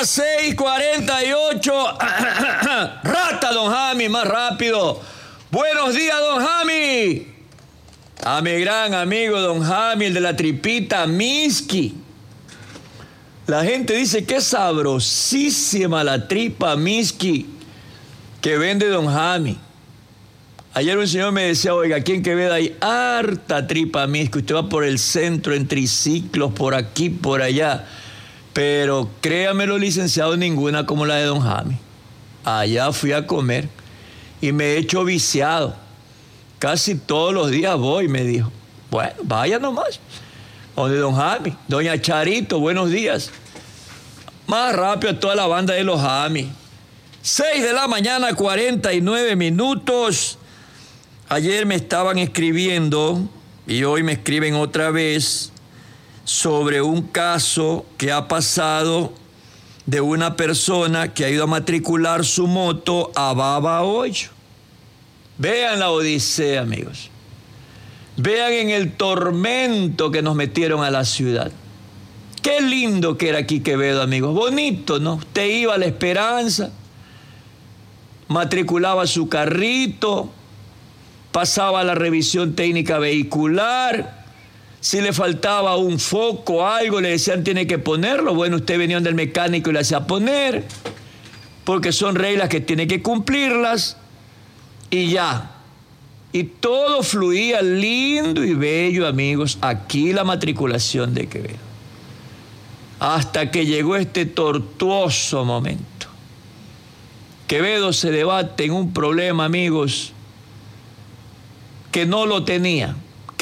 las 6:48. Rata, don Jami, más rápido. Buenos días, don Jami. A mi gran amigo don Jami, el de la tripita Miski. La gente dice que es sabrosísima la tripa Miski que vende don Jami. Ayer un señor me decía, oiga, aquí en Quevedo hay harta tripa Miski. Usted va por el centro, en triciclos, por aquí, por allá. Pero créamelo, licenciado, ninguna como la de don Jami. Allá fui a comer y me he hecho viciado. Casi todos los días voy, me dijo. Bueno, vaya nomás. Donde don Jami, doña Charito, buenos días. Más rápido toda la banda de los Jami. 6:49 a.m. Ayer me estaban escribiendo y hoy me escriben otra vez sobre un caso que ha pasado de una persona que ha ido a matricular su moto a Babahoyo. Vean la odisea, amigos. Vean en el tormento que nos metieron a la ciudad. Qué lindo que era aquí Quevedo, amigos. Bonito, ¿no? Usted iba a La Esperanza, matriculaba su carrito, pasaba la revisión técnica vehicular. Si le faltaba un foco o algo, le decían tiene que ponerlo. Bueno, usted venía del mecánico y le hacía poner, porque son reglas que tiene que cumplirlas, y ya. Y todo fluía lindo y bello, amigos. Aquí la matriculación de Quevedo. Hasta que llegó este tortuoso momento. Quevedo se debate en un problema, amigos, que no lo tenía.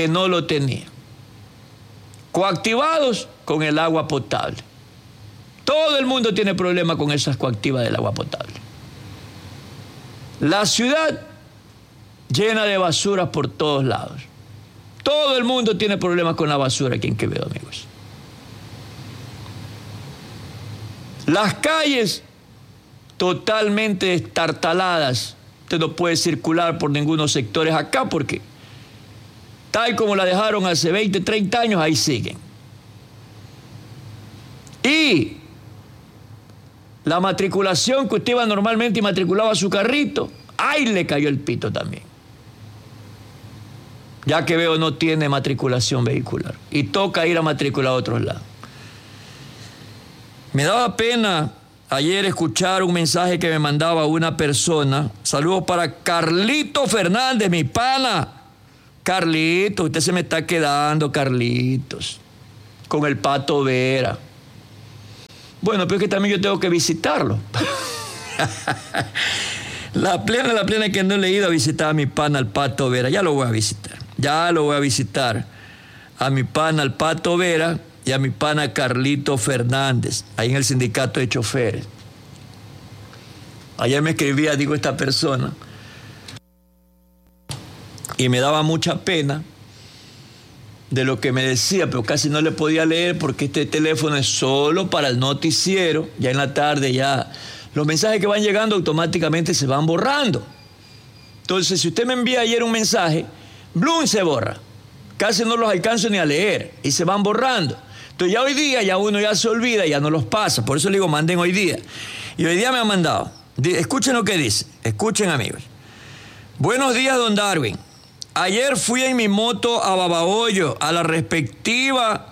Coactivados con el agua potable. Todo el mundo tiene problemas con esas coactivas del agua potable. La ciudad llena de basuras por todos lados. Todo el mundo tiene problemas con la basura aquí en Quevedo, amigos. Las calles totalmente destartaladas. Usted no puede circular por ningunos sectores acá porque tal como la dejaron hace 20, 30 años, ahí siguen. Y la matriculación que usted iba normalmente y matriculaba su carrito, ahí le cayó el pito también. Ya que veo no tiene matriculación vehicular y toca ir a matricular a otros lados. Me daba pena ayer escuchar un mensaje que me mandaba una persona. Saludos para Carlito Fernández, mi pana. Carlitos, usted se me está quedando, Carlitos, con el Pato Vera. Bueno, pero es que también yo tengo que visitarlo. La plena es que no he ido a visitar a mi pana, al Pato Vera. Ya lo voy a visitar. A mi pana, al Pato Vera, y a mi pana Carlito Fernández, ahí en el sindicato de choferes. Ayer me escribía, esta persona, y me daba mucha pena de lo que me decía, pero casi no le podía leer porque este teléfono es solo para el noticiero. Ya en la tarde ya los mensajes que van llegando automáticamente se van borrando. Entonces, si usted me envía ayer un mensaje, Bloom se borra. Casi no los alcanzo ni a leer y se van borrando. Entonces ya hoy día ya uno ya se olvida, ya no los pasa. Por eso le digo, manden hoy día. Y hoy día me han mandado. Escuchen lo que dice. Escuchen, amigos. Buenos días, don Darwin. Ayer fui en mi moto a Babahoyo a la respectiva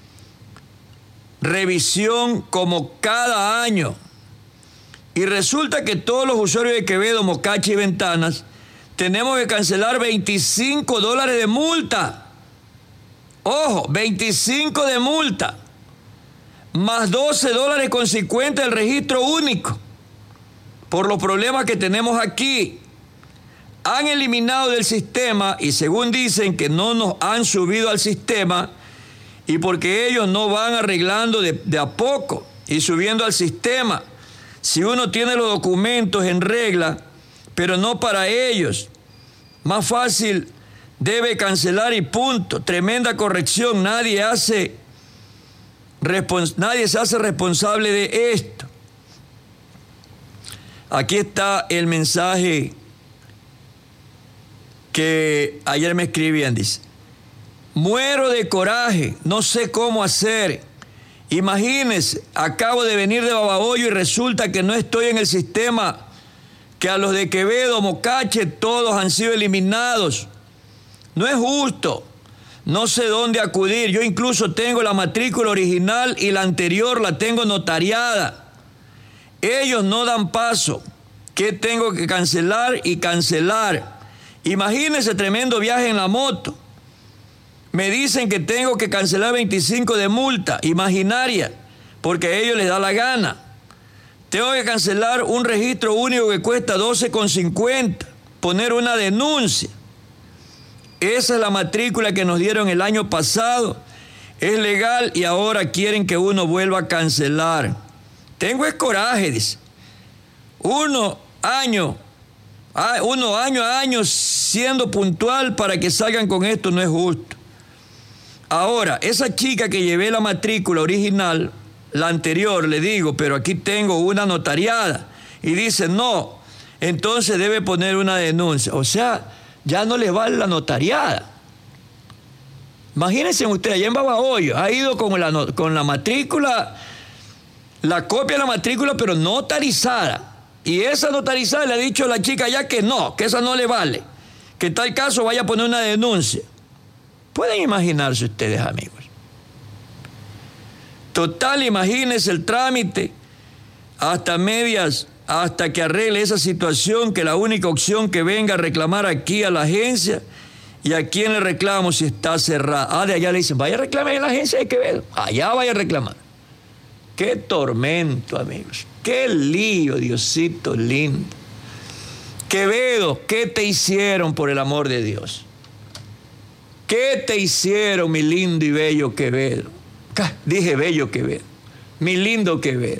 revisión como cada año. Y resulta que todos los usuarios de Quevedo, Mocacha y Ventanas tenemos que cancelar $25 de multa. Ojo, 25 de multa, más $12.50 el registro único, por los problemas que tenemos aquí. Han eliminado del sistema y según dicen que no nos han subido al sistema y porque ellos no van arreglando de a poco y subiendo al sistema. Si uno tiene los documentos en regla, pero no para ellos, más fácil debe cancelar y punto. Tremenda corrección. Nadie se hace responsable de esto. Aquí está el mensaje que ayer me escribían. Dice: muero de coraje, no sé cómo hacer. Imagínense, acabo de venir de Babahoyo y resulta que no estoy en el sistema, que a los de Quevedo, Mocache, todos han sido eliminados. No es justo. No sé dónde acudir. Yo incluso tengo la matrícula original y la anterior la tengo notariada. Ellos no dan paso. ¿Qué tengo que cancelar y cancelar? Imagínense tremendo viaje en la moto. Me dicen que tengo que cancelar 25 de multa imaginaria porque a ellos les da la gana. Tengo que cancelar un registro único que cuesta 12,50, poner una denuncia. Esa es la matrícula que nos dieron el año pasado. Es legal y ahora quieren que uno vuelva a cancelar. Tengo coraje, dice. Uno año a año siendo puntual para que salgan con esto no es justo. Ahora, esa chica que llevé la matrícula original, la anterior, le digo, pero aquí tengo una notariada. Y dice, no, entonces debe poner una denuncia. O sea, ya no le vale la notariada. Imagínense ustedes, allá en Babahoyo, ha ido con la matrícula, la copia de la matrícula, pero notarizada. Y esa notarizada le ha dicho a la chica ya que no, que esa no le vale. Que en tal caso vaya a poner una denuncia. Pueden imaginarse ustedes, amigos. Total, imagínense el trámite hasta que arregle esa situación, que la única opción que venga a reclamar aquí a la agencia. ¿Y a quién le reclamo si está cerrada? De allá le dicen, vaya a reclamar en la agencia de Quevedo. Allá vaya a reclamar. Qué tormento, amigos. Qué lío, Diosito lindo. Quevedo, ¿qué te hicieron por el amor de Dios? ¿Qué te hicieron, mi lindo y bello Quevedo? Dije bello Quevedo. Mi lindo Quevedo.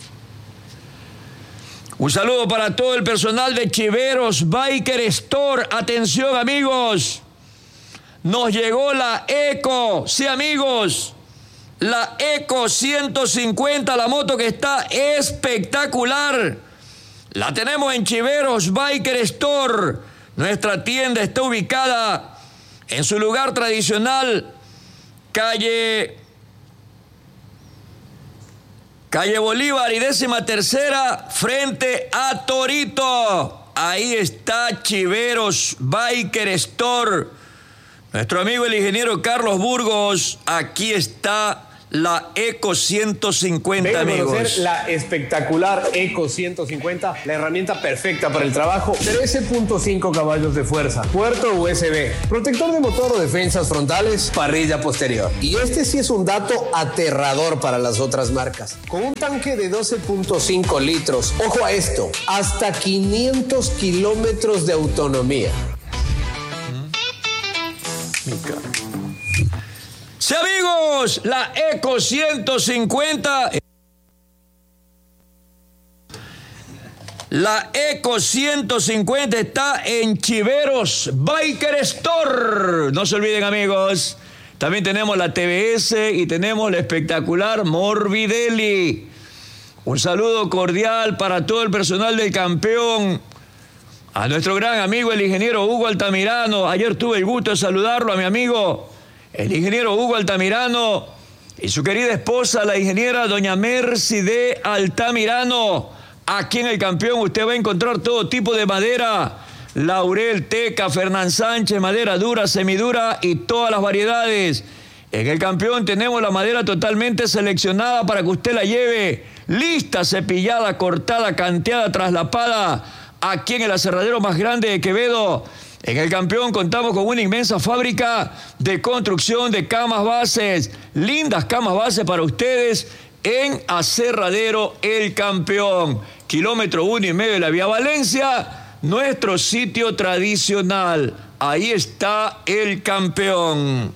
Un saludo para todo el personal de Chiveros Biker Store. Atención, amigos. Nos llegó la Eco. Sí, amigos. La Eco 150, la moto que está espectacular. La tenemos en Chiveros Biker Store. Nuestra tienda está ubicada en su lugar tradicional, calle Bolívar y 13ª, frente a Torito. Ahí está Chiveros Biker Store. Nuestro amigo el ingeniero Carlos Burgos, aquí está la Eco 150, venga, amigos. Conocer la espectacular Eco 150, la herramienta perfecta para el trabajo. 13.5 caballos de fuerza, puerto USB, protector de motor o defensas frontales, parrilla posterior. Y este sí es un dato aterrador para las otras marcas. Con un tanque de 12.5 litros, ojo a esto, hasta 500 kilómetros de autonomía. Sí, amigos, la Eco 150. La Eco 150 está en Chiveros Biker Store. No se olviden, amigos. También tenemos la TBS y tenemos la espectacular Morbidelli. Un saludo cordial para todo el personal del campeón. A nuestro gran amigo, el ingeniero Hugo Altamirano. Ayer tuve el gusto de saludarlo, a mi amigo el ingeniero Hugo Altamirano y su querida esposa, la ingeniera doña Mercy de Altamirano. Aquí en el campeón usted va a encontrar todo tipo de madera: laurel, teca, Fernán Sánchez, madera dura, semidura y todas las variedades. En el campeón tenemos la madera totalmente seleccionada para que usted la lleve lista, cepillada, cortada, canteada, traslapada. Aquí en el aserradero más grande de Quevedo. En el campeón contamos con una inmensa fábrica de construcción de camas bases. Lindas camas bases para ustedes en Aserradero El Campeón. Kilómetro 1,5 de la vía Valencia, nuestro sitio tradicional. Ahí está El Campeón.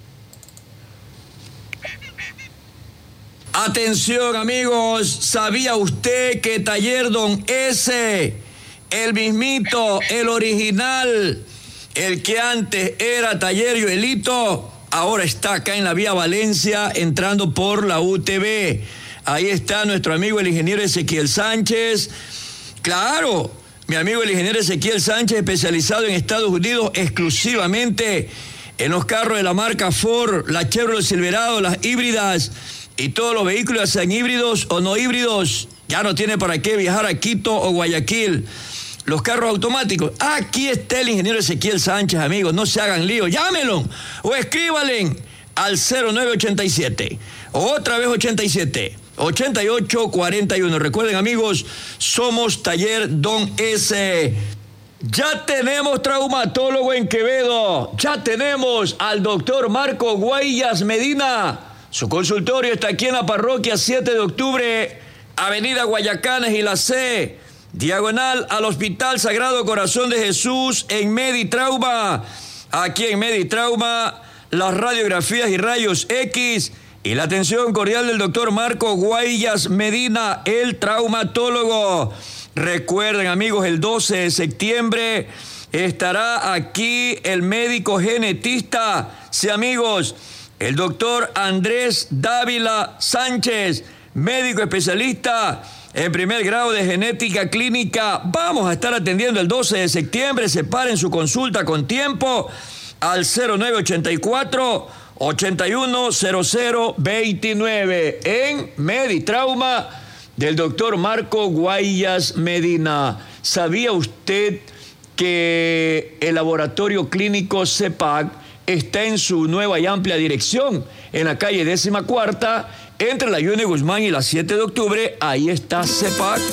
Atención, amigos, ¿sabía usted que Taller Don S, el mismito, el original, el que antes era Taller Joelito, ahora está acá en la vía Valencia, entrando por la UTV? Ahí está nuestro amigo el ingeniero Ezequiel Sánchez. Claro, mi amigo el ingeniero Ezequiel Sánchez, especializado en Estados Unidos exclusivamente en los carros de la marca Ford, la Chevrolet Silverado, las híbridas y todos los vehículos, sean híbridos o no híbridos, ya no tiene para qué viajar a Quito o Guayaquil. Los carros automáticos, aquí está el ingeniero Ezequiel Sánchez, amigos, no se hagan lío, llámenlo o escríbanle al 0987, otra vez 87, 8841. Recuerden, amigos, somos Taller Don S. Ya tenemos traumatólogo en Quevedo, ya tenemos al doctor Marco Guayas Medina. Su consultorio está aquí en la parroquia 7 de octubre, Avenida Guayacanes y la C, diagonal al Hospital Sagrado Corazón de Jesús en Meditrauma. Aquí en Meditrauma, las radiografías y rayos X y la atención cordial del doctor Marco Guayas Medina, el traumatólogo. Recuerden, amigos, el 12 de septiembre estará aquí el médico genetista, sí, amigos, el doctor Andrés Dávila Sánchez, médico especialista en primer grado de genética clínica. Vamos a estar atendiendo el 12 de septiembre. Separen su consulta con tiempo al 0984 810029 en Meditrauma del doctor Marco Guayas Medina. ¿Sabía usted que el laboratorio clínico CEPAC está en su nueva y amplia dirección en la calle 14ª, entre la Yune Guzmán y la 7 de octubre? Ahí está CEPAC.